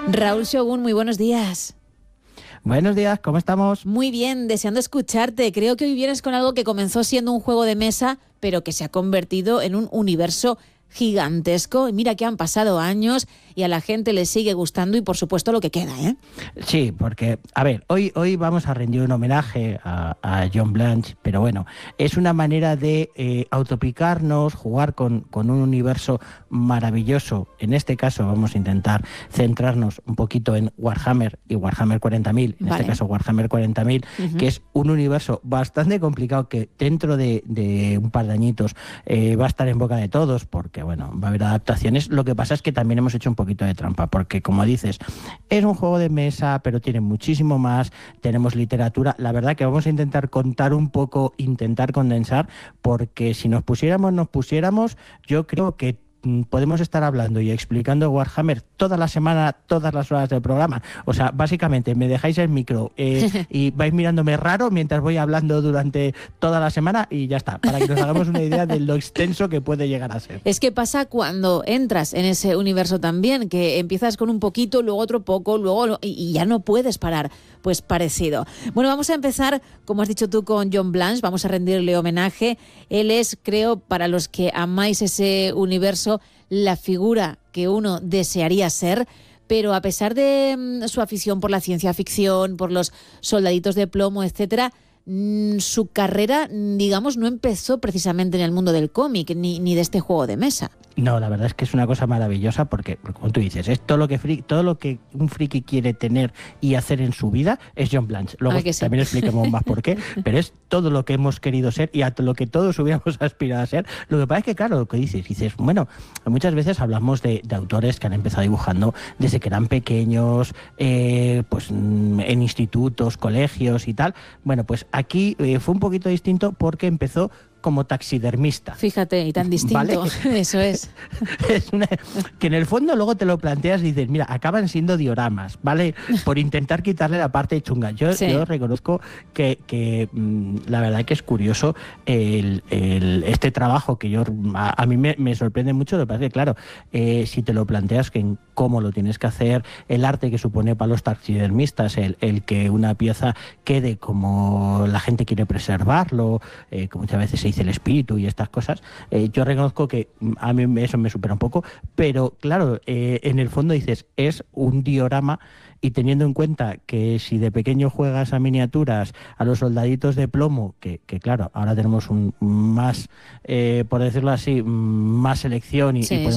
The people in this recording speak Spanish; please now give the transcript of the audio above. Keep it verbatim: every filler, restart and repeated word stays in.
Raúl Shogun, muy buenos días. Buenos días, ¿cómo estamos? Muy bien, deseando escucharte. Creo que hoy vienes con algo que comenzó siendo un juego de mesa, pero que se ha convertido en un universo gigantesco. Y mira que han pasado años y a la gente le sigue gustando y por supuesto lo que queda, ¿eh? Sí, porque, a ver, hoy, hoy vamos a rendir un homenaje a, a John Blanche, pero bueno, es una manera de eh, autopicarnos, jugar con, con un universo maravilloso. En este caso vamos a intentar centrarnos un poquito en Warhammer y Warhammer cuarenta mil, en vale. este caso Warhammer cuarenta mil, uh-huh. que es un universo bastante complicado que dentro de, de un par de añitos eh, va a estar en boca de todos, porque bueno, va a haber adaptaciones. Lo que pasa es que también hemos hecho un poquito de trampa, porque como dices, es un juego de mesa, pero tiene muchísimo más, tenemos literatura. La verdad que vamos a intentar contar un poco, intentar condensar, porque si nos pusiéramos, nos pusiéramos, yo creo que podemos estar hablando y explicando Warhammer toda la semana, todas las horas del programa. O sea, básicamente me dejáis el micro eh, y vais mirándome raro mientras voy hablando durante toda la semana y ya está, para que nos hagamos una idea de lo extenso que puede llegar a ser. Es que pasa cuando entras en ese universo también, que empiezas con un poquito, luego otro poco, luego y ya no puedes parar. Pues parecido. Bueno, vamos a empezar, como has dicho tú, con John Blanche. Vamos a rendirle homenaje. Él es, creo, para los que amáis ese universo, la figura que uno desearía ser, pero a pesar de mm, su afición por la ciencia ficción, por los soldaditos de plomo, etcétera, mm, su carrera, digamos, no empezó precisamente en el mundo del cómic ni, ni de este juego de mesa. No, la verdad es que es una cosa maravillosa porque, como tú dices, es todo lo que friki, todo lo que un friki quiere tener y hacer en su vida es John Blanche. Luego sí. también expliquemos más por qué, pero es todo lo que hemos querido ser y a lo que todos hubiéramos aspirado a ser. Lo que pasa es que, claro, lo que dices, dices, bueno, muchas veces hablamos de, de autores que han empezado dibujando desde que eran pequeños, eh, pues en institutos, colegios y tal. Bueno, pues aquí eh, fue un poquito distinto porque empezó como taxidermista. Fíjate, y tan distinto. ¿Vale? Eso es. Es una, que en el fondo luego te lo planteas y dices, mira, acaban siendo dioramas, ¿vale? Por intentar quitarle la parte chunga. Yo, sí. yo reconozco que, que mmm, la verdad que es curioso el, el, este trabajo que yo a, a mí me, me sorprende mucho. Lo que pasa es que, claro, eh, si te lo planteas que en cómo lo tienes que hacer, el arte que supone para los taxidermistas, el, el que una pieza quede como la gente quiere preservarlo, eh, que muchas veces se dice el espíritu y estas cosas, eh, yo reconozco que a mí eso me supera un poco, pero claro, eh, en el fondo dices, es un diorama. Y teniendo en cuenta que si de pequeño juegas a miniaturas, a los soldaditos de plomo, que, que claro, ahora tenemos un más, eh, por decirlo así, más selección y, sí, y